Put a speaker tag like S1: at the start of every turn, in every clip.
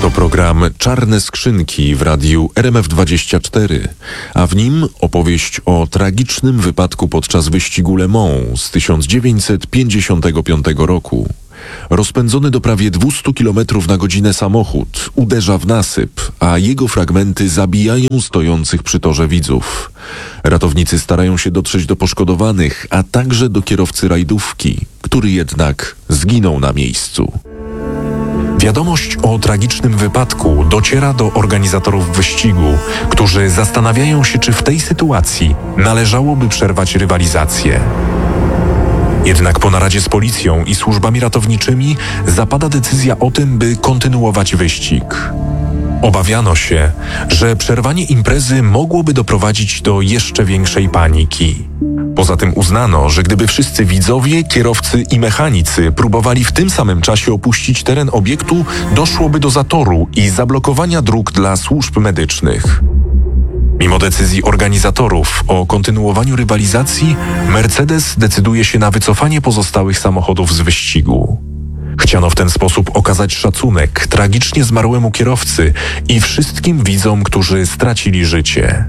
S1: To program Czarne Skrzynki w radiu RMF24, a w nim opowieść o tragicznym wypadku podczas wyścigu Le Mans z 1955 roku. Rozpędzony do prawie 200 km na godzinę samochód uderza w nasyp, a jego fragmenty zabijają stojących przy torze widzów. Ratownicy starają się dotrzeć do poszkodowanych, a także do kierowcy rajdówki, który jednak zginął na miejscu. Wiadomość o tragicznym wypadku dociera do organizatorów wyścigu, którzy zastanawiają się, czy w tej sytuacji należałoby przerwać rywalizację. Jednak po naradzie z policją i służbami ratowniczymi zapada decyzja o tym, by kontynuować wyścig. Obawiano się, że przerwanie imprezy mogłoby doprowadzić do jeszcze większej paniki. Poza tym uznano, że gdyby wszyscy widzowie, kierowcy i mechanicy próbowali w tym samym czasie opuścić teren obiektu, doszłoby do zatoru i zablokowania dróg dla służb medycznych. Mimo decyzji organizatorów o kontynuowaniu rywalizacji, Mercedes decyduje się na wycofanie pozostałych samochodów z wyścigu. Chciano w ten sposób okazać szacunek tragicznie zmarłemu kierowcy i wszystkim widzom, którzy stracili życie.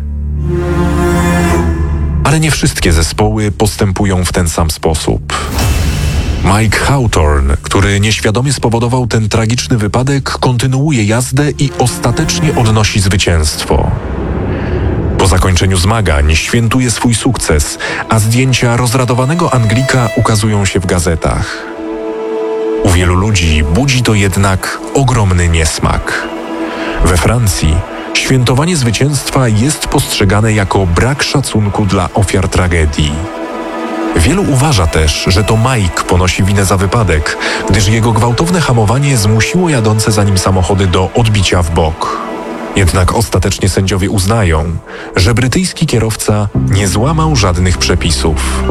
S1: Ale nie wszystkie zespoły postępują w ten sam sposób. Mike Hawthorne, który nieświadomie spowodował ten tragiczny wypadek, kontynuuje jazdę i ostatecznie odnosi zwycięstwo. Po zakończeniu zmagań świętuje swój sukces, a zdjęcia rozradowanego Anglika ukazują się w gazetach. U wielu ludzi budzi to jednak ogromny niesmak. We Francji świętowanie zwycięstwa jest postrzegane jako brak szacunku dla ofiar tragedii. Wielu uważa też, że to Mike ponosi winę za wypadek, gdyż jego gwałtowne hamowanie zmusiło jadące za nim samochody do odbicia w bok. Jednak ostatecznie sędziowie uznają, że brytyjski kierowca nie złamał żadnych przepisów.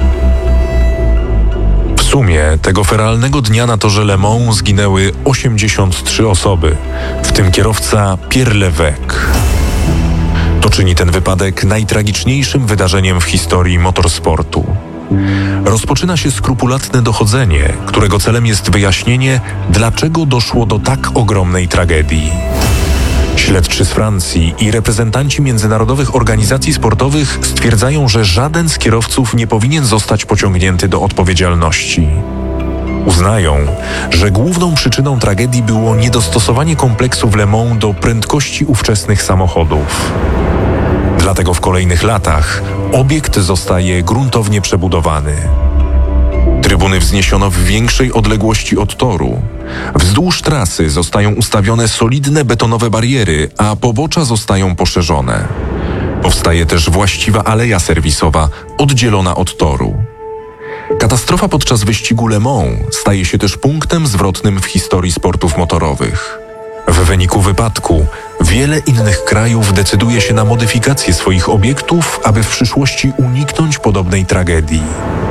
S1: W sumie tego feralnego dnia na torze Le Mans zginęły 83 osoby, w tym kierowca Pierre Levesque. To czyni ten wypadek najtragiczniejszym wydarzeniem w historii motorsportu. Rozpoczyna się skrupulatne dochodzenie, którego celem jest wyjaśnienie, dlaczego doszło do tak ogromnej tragedii. Śledczy z Francji i reprezentanci międzynarodowych organizacji sportowych stwierdzają, że żaden z kierowców nie powinien zostać pociągnięty do odpowiedzialności. Uznają, że główną przyczyną tragedii było niedostosowanie kompleksu w Le Mans do prędkości ówczesnych samochodów. Dlatego w kolejnych latach obiekt zostaje gruntownie przebudowany. Trybuny wzniesiono w większej odległości od toru. Wzdłuż trasy zostają ustawione solidne betonowe bariery, a pobocza zostają poszerzone. Powstaje też właściwa aleja serwisowa, oddzielona od toru. Katastrofa podczas wyścigu Le Mans staje się też punktem zwrotnym w historii sportów motorowych. W wyniku wypadku wiele innych krajów decyduje się na modyfikację swoich obiektów, aby w przyszłości uniknąć podobnej tragedii.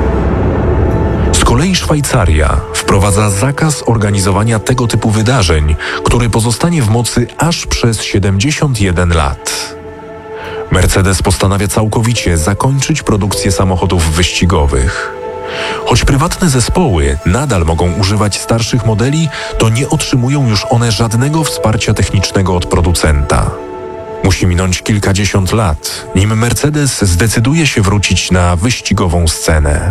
S1: Z kolei Szwajcaria wprowadza zakaz organizowania tego typu wydarzeń, który pozostanie w mocy aż przez 71 lat. Mercedes postanawia całkowicie zakończyć produkcję samochodów wyścigowych. Choć prywatne zespoły nadal mogą używać starszych modeli, to nie otrzymują już one żadnego wsparcia technicznego od producenta. Musi minąć kilkadziesiąt lat, nim Mercedes zdecyduje się wrócić na wyścigową scenę.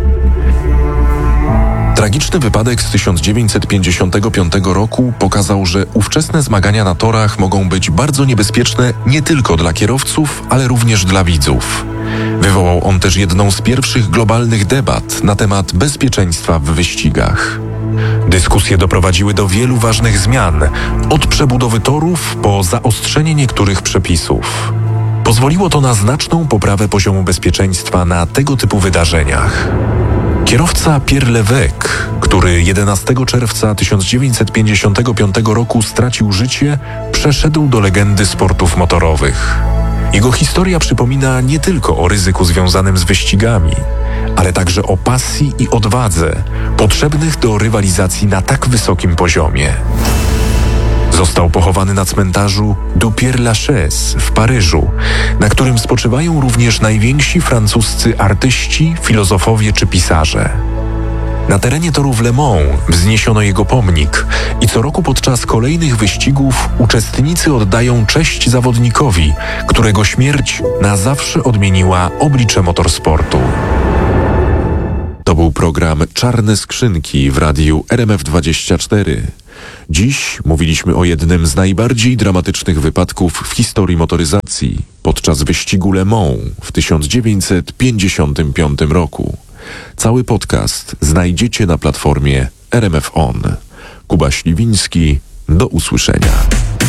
S1: Tragiczny wypadek z 1955 roku pokazał, że ówczesne zmagania na torach mogą być bardzo niebezpieczne nie tylko dla kierowców, ale również dla widzów. Wywołał on też jedną z pierwszych globalnych debat na temat bezpieczeństwa w wyścigach. Dyskusje doprowadziły do wielu ważnych zmian, od przebudowy torów po zaostrzenie niektórych przepisów. Pozwoliło to na znaczną poprawę poziomu bezpieczeństwa na tego typu wydarzeniach. Kierowca Pierre Levesque, który 11 czerwca 1955 roku stracił życie, przeszedł do legendy sportów motorowych. Jego historia przypomina nie tylko o ryzyku związanym z wyścigami, ale także o pasji i odwadze potrzebnych do rywalizacji na tak wysokim poziomie. Został pochowany na cmentarzu du Père-Lachaise w Paryżu, na którym spoczywają również najwięksi francuscy artyści, filozofowie czy pisarze. Na terenie torów Le Mans wzniesiono jego pomnik i co roku podczas kolejnych wyścigów uczestnicy oddają cześć zawodnikowi, którego śmierć na zawsze odmieniła oblicze motorsportu. To był program Czarne Skrzynki w radiu RMF24. Dziś mówiliśmy o jednym z najbardziej dramatycznych wypadków w historii motoryzacji podczas wyścigu Le Mans w 1955 roku. Cały podcast znajdziecie na platformie RMF On. Kuba Śliwiński, do usłyszenia.